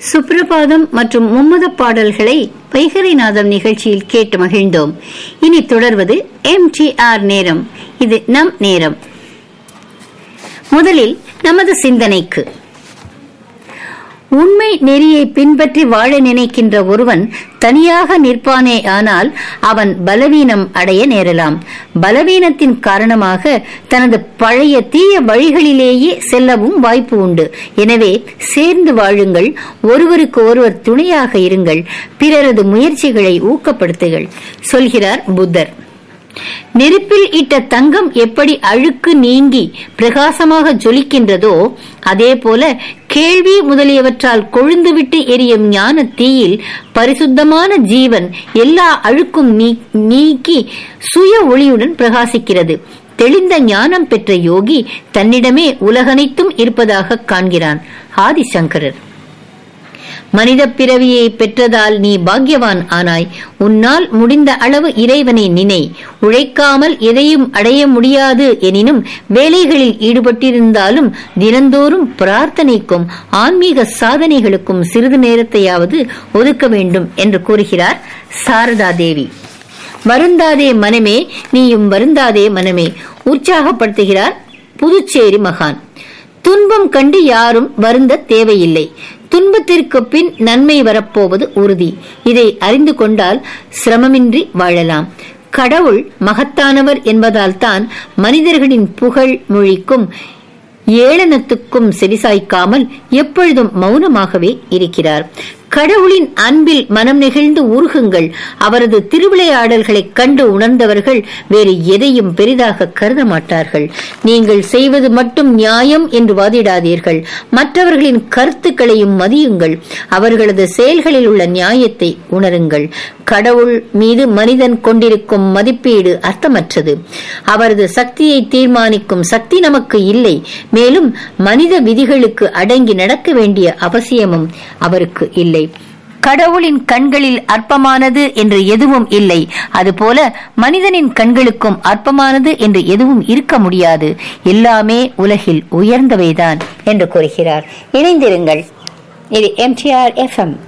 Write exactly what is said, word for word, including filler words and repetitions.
சுப்ரபாதம் மற்றும் மும்மத பாடல்களை வைகரிநாதம் நிகழ்ச்சியில் கேட்டு மகிழ்ந்தோம். இனி தொடர்வது எம் டி ஆர் நேரம். இது நம் நேரம். முதலில் நமது சிந்தனைக்கு. உண்மை நெறியை பின்பற்றி வாழ நினைக்கின்ற ஒருவன் தனியாக நிற்பானே ஆனால் அவன் பலவீனம் அடைய நேரலாம். பலவீனத்தின் காரணமாக தனது பழைய தீய வழிகளிலேயே செல்லவும் வாய்ப்பு உண்டு. எனவே சேர்ந்து வாழுங்கள், ஒருவருக்கு ஒருவர் துணையாக இருங்கள், பிறரது முயற்சிகளை ஊக்கப்படுத்துங்கள் சொல்கிறார் புத்தர். நெருப்பில் இட்ட தங்கம் எப்படி அழுக்கு நீங்கி பிரகாசமாக ஜொலிக்கின்றதோ அதே போல கேள்வி முதலியவற்றால் கொழுந்துவிட்டு எரியும் ஞான தீயில் பரிசுத்தமான ஜீவன் எல்லா அழுக்கும் நீக்கி சுய ஒளியுடன் பிரகாசிக்கிறது. தெளிந்த ஞானம் பெற்ற யோகி தன்னிடமே உலகனைத்தும் இருப்பதாக காண்கிறான். ஆதிசங்கரர். மனித பிறவியை பெற்றதால் நீ பாக்கியவான் ஆனாய். உன்னால் முடிந்த அளவு இறைவனை நினை. உழைக்காமல் எதையும் அடைய முடியாது எனினும் வேலைகளில் ஈடுபட்டிருந்தாலும் தினந்தோறும் பிரார்த்தனைக்கும் ஆன்மீக சாதனைகளுக்கும் சிறிது நேரத்தையாவது ஒதுக்க வேண்டும் என்று கூறுகிறார் சாரதா தேவி. வருந்தாதே மனமே, நீயும் வருந்தாதே மனமே உற்சாகப்படுத்துகிறார் புதுச்சேரி மகான். துன்பம் கண்டு யாரும் வருந்த தேவையில்லை. துன்பத்திற்கு பின் நன்மை வரப்போவது உறுதி. இதை அறிந்து கொண்டால் சிரமமின்றி வாழலாம். கடவுள் மகத்தானவர் என்பதால் தான் மனிதர்களின் புகழ் மொழிக்கும் ஏளனத்துக்கும் செவிசாய்க்காமல் எப்பொழுதும் மௌனமாகவே இருக்கிறார். கடவுளின் அன்பில் மனம் நெகிழ்ந்து உருகுங்கள். அவரது திருவிளையாடல்களை கண்டு உணர்ந்தவர்கள் வேறு எதையும் பெரிதாக கருத மாட்டார்கள். நீங்கள் செய்வது மட்டும் நியாயம் என்று வாதிடாதீர்கள். மற்றவர்களின் கருத்துக்களையும் மதியுங்கள். அவர்களது செயல்களில் உள்ள நியாயத்தை உணருங்கள். கடவுள் மீது மனிதன் கொண்டிருக்கும் மதிப்பீடு அர்த்தமற்றது. அவரது சக்தியை தீர்மானிக்கும் சக்தி நமக்கு இல்லை. மேலும் மனித விதிகளுக்கு அடங்கி நடக்க வேண்டிய அவசியமும் அவருக்கு இல்லை. கடவுளின் கண்களில் அற்பமானது என்று எதுவும் இல்லை. அதுபோல மனிதனின் கண்களுக்கும் அற்பமானது என்று எதுவும் இருக்க முடியாது. எல்லாமே உலகில் உயர்ந்தவைதான் என்று கூறுகிறார். இணைந்திருங்கள். இது M D R F M